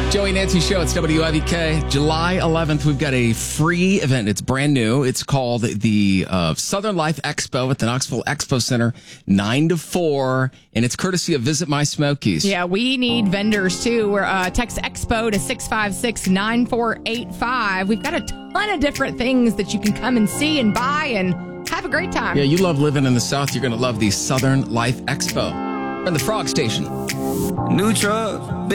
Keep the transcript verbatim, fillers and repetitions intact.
Joey Nancy Show, it's W I V K. July eleventh, we've got a free event. It's brand new. It's called the uh, Southern Life Expo at the Knoxville Expo Center, nine to four, and it's courtesy of Visit My Smokies. Yeah, we need vendors too. We're uh, text Expo to six five six, nine four eight five. We've got a ton of different things that you can come and see and buy and have a great time. Yeah, you love living in the South. You're going to love the Southern Life Expo. We're in the Frog Station. New truck.